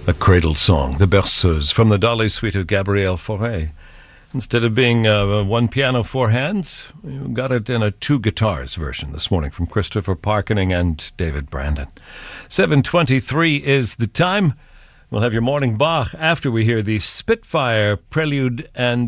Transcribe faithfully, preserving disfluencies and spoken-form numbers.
A cradle song, the Berceuse, from the Dolly suite of Gabrielle Fauré. Instead of being uh, one piano, four hands, we got it in a two guitars version this morning from Christopher Parkening and David Brandon. seven twenty-three is the time. We'll have your morning Bach after we hear the Spitfire Prelude and